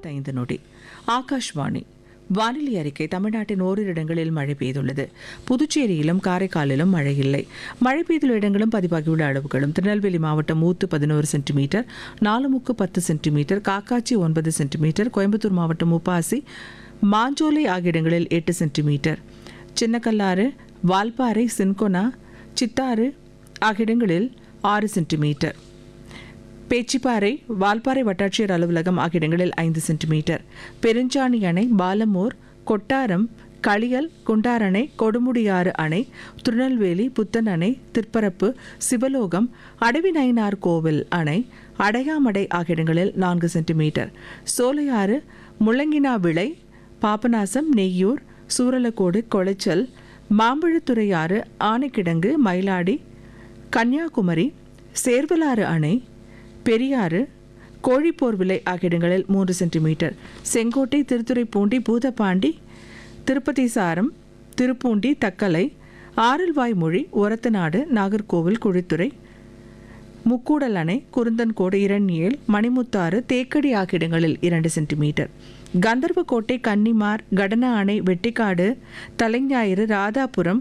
55 நொடி. ஆகாஷ்வாணி வானிலை அறிக்கை. தமிழ்நாட்டின் ஓரிரு இடங்களில் மழை பெய்துள்ளது. புதுச்சேரியிலும் காரைக்காலிலும் மழை இல்லை. மழை பெய்துள்ள இடங்களும் பதிவாகியுள்ள அளவுகளும்: திருநெல்வேலி மாவட்டம் ஊத்து 11 centimetre, நாலுமுக்கு 10 centimetre, Kakkachi 9 centimetre, Coimbatore மாவட்டம் உப்பாசி, மாஞ்சோலை ஆகிய இடங்களில் 8 சென்டிமீட்டர், சின்னக்கல்லாறு, வால்பாறை, சின்கொனா, சித்தாறு ஆகிய இடங்களில் 6 சென்டிமீட்டர், பேச்சிப்பாறை, வால்பாறை வட்டாட்சியர் அலுவலகம் ஆகிய இடங்களில் 5 சென்டிமீட்டர், பெருஞ்சாணி அணை, பாலமூர், கொட்டாரம், களியல், குண்டாரணை, கொடுமுடியாறு அணை, திருநெல்வேலி, புத்தன் அணை, திற்பரப்பு, சிவலோகம், அடவிநயினார் கோவில் அணை, அடையாமடை ஆகிய இடங்களில் 4 சென்டிமீட்டர், சோலையாறு, முள்ளங்கினா விளை, பாபநாசம், நெய்யூர், சூரலக்கோடு, கொளைச்சல், மாம்பழத்துறையாறு, ஆனைக்கிடங்கு, மயிலாடி, கன்னியாகுமரி, சேர்வலாறு அணை, பெரியாறு, கோழிப்போர்விலை ஆகிய இடங்களில் 3 சென்டிமீட்டர், செங்கோட்டை, திருத்துறைப்பூண்டி, பூதப்பாண்டி, திருப்பதி சாரம், திருப்பூண்டி, தக்கலை, ஆரல்வாய்மொழி, ஒரத்தநாடு, நாகர்கோவில், குழித்துறை, முக்கூடல் அணை, குருந்தன்கோடு, இரண்யேல், மணிமுத்தாறு, தேக்கடி ஆகிய இடங்களில் 2 சென்டிமீட்டர், கந்தர்வக்கோட்டை, கன்னிமார், கடன அணை, வெட்டிக்காடு, தலைஞாயிறு, ராதாபுரம்,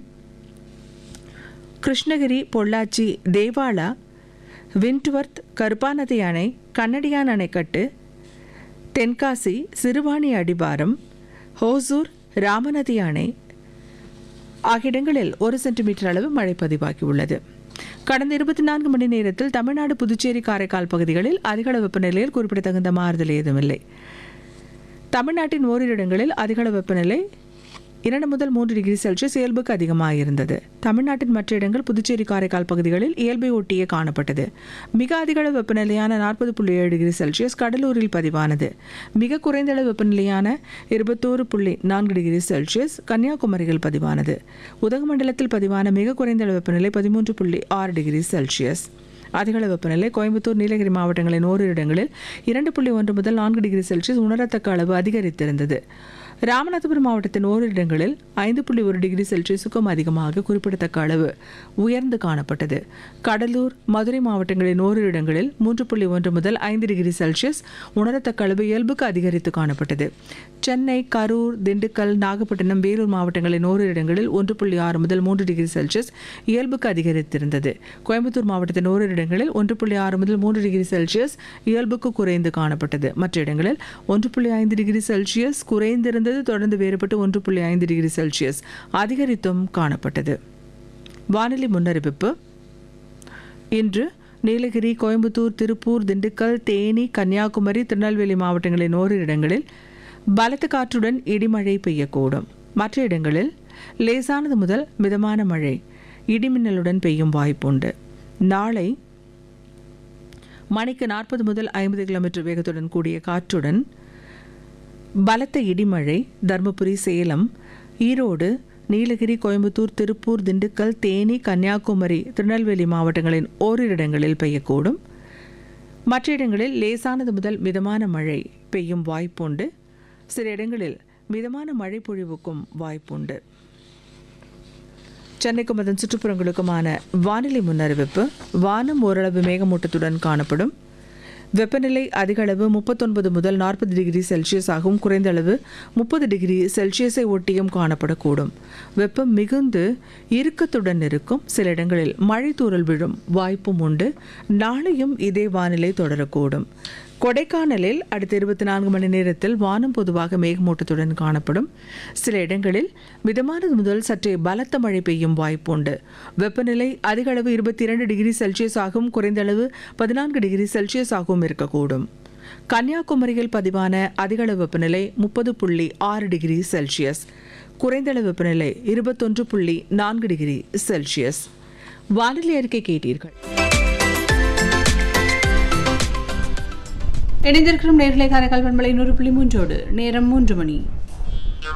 கிருஷ்ணகிரி, பொள்ளாச்சி, தேவாலா, விண்ட்வர்த், கருப்பாநதி அணை, கண்ணடியான் அணைக்கட்டு, தென்காசி, சிறுவாணி அடிவாரம், ஹோசூர், ராமநதி அணை ஆகிய இடங்களில் 1 சென்டிமீட்டர் அளவு மழை பதிவாகியுள்ளது. கடந்த 24 மணி நேரத்தில் தமிழ்நாடு, புதுச்சேரி, காரைக்கால் பகுதிகளில் அதிகளவு வெப்பநிலையில் குறிப்பிடத்தகுந்த மாறுதல் ஏதுமில்லை. தமிழ்நாட்டின் ஓரிரு இடங்களில் அதிகளவு வெப்பநிலை 2 முதல் 3 டிகிரி செல்சியஸ் இயல்புக்கு அதிகமாக இருந்தது. தமிழ்நாட்டின் மற்ற இடங்கள், புதுச்சேரி, காரைக்கால் பகுதிகளில் இயல்பை ஒட்டியே காணப்பட்டது. மிக அதிகளவு வெப்பநிலையான 40.7 டிகிரி செல்சியஸ் கடலூரில் பதிவானது. மிக குறைந்த அளவு வெப்பநிலையான 21.4 டிகிரி செல்சியஸ் கன்னியாகுமரியில் பதிவானது. உதகமண்டலத்தில் பதிவான மிக குறைந்த அளவு வெப்பநிலை 13.6 டிகிரி செல்சியஸ். அதிகளவு வெப்பநிலை கோயம்புத்தூர், நீலகிரி மாவட்டங்களின் ஓரிரு இடங்களில் 2.1 முதல் 4 டிகிரி செல்சியஸ் உணரத்தக்க அளவு அதிகரித்திருந்தது. ராமநாதபுரம் மாவட்டத்தின் ஓரிரு இடங்களில் 5.1 டிகிரி செல்சியஸுக்கும் அதிகமாக குறிப்பிடத்தக்க அளவு உயர்ந்து காணப்பட்டது. கடலூர், மதுரை மாவட்டங்களின் ஓரிரு இடங்களில் 3.1 முதல் 5 டிகிரி செல்சியஸ் உணரத்தக்க அளவு இயல்புக்கு அதிகரித்து காணப்பட்டது. சென்னை, கரூர், திண்டுக்கல், நாகப்பட்டினம், வேலூர் மாவட்டங்களின் ஓரிரு இடங்களில் 1.6 முதல் 3 டிகிரி செல்சியஸ் இயல்புக்கு அதிகரித்திருந்தது. கோயம்புத்தூர் மாவட்டத்தின் ஓரிரு இடங்களில் 1.6 முதல் 3 டிகிரி செல்சியஸ் இயல்புக்கு குறைந்து காணப்பட்டது. மற்ற இடங்களில் 1.5 டிகிரி செல்சியஸ் குறைந்திருந்தது. தொடர்ந்து வேறுபட்டு 1.5 டிகிரி செல்சியஸ் அதிகரித்தும் காணப்பட்டது. வானிலை முன்னறிவிப்பு. இன்று நீலகிரி, கோயம்புத்தூர், திருப்பூர், திண்டுக்கல், தேனி, கன்னியாகுமரி, திருநெல்வேலி மாவட்டங்களின் ஓரிரு இடங்களில் பலத்த காற்றுடன் இடிமழை பெய்யக்கூடும். மற்ற இடங்களில் லேசானது முதல் மிதமான மழை இடிமின்னலுடன் பெய்யும் வாய்ப்புண்டு. நாளை மணிக்கு 40 முதல் 50 கிலோமீட்டர் வேகத்துடன் கூடிய காற்றுடன் பலத்த இடிமழை தருமபுரி, சேலம், ஈரோடு, நீலகிரி, கோயம்புத்தூர், திருப்பூர், திண்டுக்கல், தேனி, கன்னியாகுமரி, திருநெல்வேலி மாவட்டங்களின் ஓரிரு இடங்களில் பெய்யக்கூடும். மற்ற இடங்களில் லேசானது முதல் மிதமான மழை பெய்யும் வாய்ப்புண்டு. சில இடங்களில் மிதமான மழை பொழிவுக்கும் வாய்ப்புண்டு. சென்னைக்கும் அதன் சுற்றுப்புறங்களுக்குமான வானிலை முன்னறிவிப்பு. வானம் ஓரளவு மேகமூட்டத்துடன் காணப்படும். வெப்பநிலை அதிக அளவு 39 முதல் 40 டிகிரி செல்சியஸ் ஆகவும், குறைந்த அளவு 30 டிகிரி செல்சியஸை ஒட்டியும் காணப்படக்கூடும். வெப்பம் மிகுந்து இறுக்கத்துடன் இருக்கும். சில இடங்களில் மழை தூறல் விழும் வாய்ப்பும் உண்டு. நாளையும் இதே வானிலை தொடரக்கூடும். கொடைக்கானலில் அடுத்த 24 மணி நேரத்தில் வானம் பொதுவாக மேகமூட்டத்துடன் காணப்படும். சில இடங்களில் மிதமானது முதல் சற்றே பலத்த மழை பெய்யும் வாய்ப்புண்டு. வெப்பநிலை அதிக அளவு 22 டிகிரி செல்சியஸ் ஆகவும், குறைந்த அளவு 14 டிகிரி செல்சியஸ் ஆகவும் இருக்கக்கூடும். கன்னியாகுமரியில் பதிவான அதிக அளவு வெப்பநிலை 30.6 டிகிரி செல்சியஸ், குறைந்த அளவு வெப்பநிலை 21.4 டிகிரி செல்சியஸ். வானிலை அறிக்கை கேட்டீர்கள். இணைந்திருக்கும் நேர்களை காரைக்கால் பண்பலை 100.3 நேரம் 3 மணி.